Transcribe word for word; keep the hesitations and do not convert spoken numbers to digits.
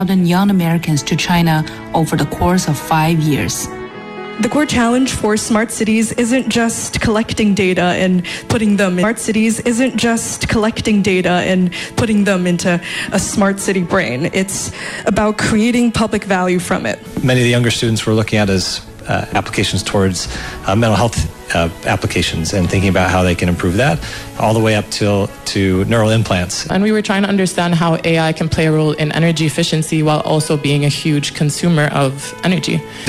young Americans to China over the course of five years. The core challenge for smart cities isn't just collecting data and putting them in smart cities isn't just collecting data and putting them into a smart city brain. It's about creating public value from it. Many of the younger students we're looking at as uh, applications towards uh, mental health uh, applications and thinking about how they can improve that, all the way up till to neural implants. And we were trying to understand how A I can play a role in energy efficiency while also being a huge consumer of energy.